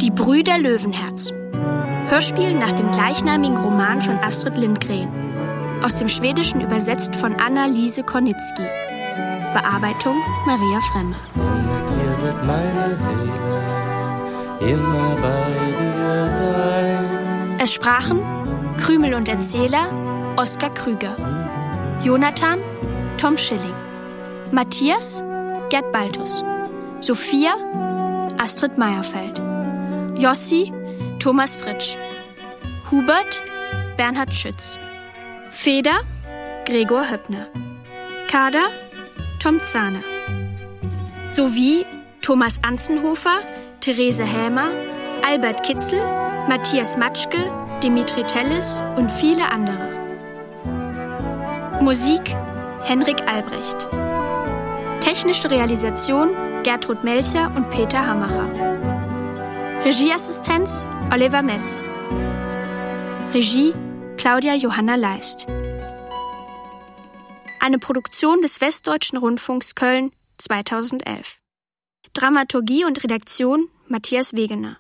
Die Brüder Löwenherz. Hörspiel nach dem gleichnamigen Roman von Astrid Lindgren. Aus dem Schwedischen übersetzt von Anna-Lise Kornitzki. Bearbeitung Maria Fremme. Mit dir wird meine Seele immer bei dir sein. Es sprachen Krümel und Erzähler Oskar Krüger, Jonathan Tom Schilling, Matthias Gerd Baltus, Sophia Astrid Meyerfeld, Jossi Thomas Fritsch, Hubert Bernhard Schütz, Feder Gregor Höppner, Kader Tom Zahner, sowie Thomas Anzenhofer, Therese Hämer, Albert Kitzel, Matthias Matschke, Dimitri Tellis und viele andere. Musik Henrik Albrecht. Technische Realisation Gertrud Melcher und Peter Hammacher. Regieassistenz Oliver Metz. Regie Claudia Johanna Leist. Eine Produktion des Westdeutschen Rundfunks Köln 2011. Dramaturgie und Redaktion Matthias Wegener.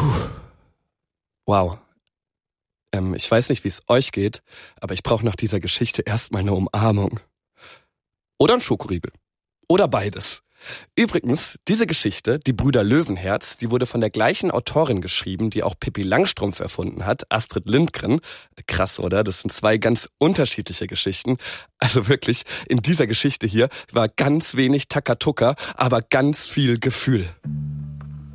Wow. Ich weiß nicht, wie es euch geht, aber ich brauche nach dieser Geschichte erstmal eine Umarmung. Oder ein Schokoriegel. Oder beides. Übrigens, diese Geschichte, die Brüder Löwenherz, die wurde von der gleichen Autorin geschrieben, die auch Pippi Langstrumpf erfunden hat, Astrid Lindgren. Krass, oder? Das sind zwei ganz unterschiedliche Geschichten. Also wirklich, in dieser Geschichte hier war ganz wenig Takatuka, aber ganz viel Gefühl.